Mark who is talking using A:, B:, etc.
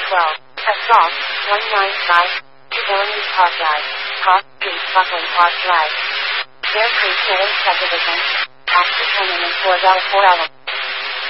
A: Assault, 195, Civilian Park Drive, Cross Street, Buckland Park Drive. Bear Creek Middle Subdivision. Access 4 4 hours.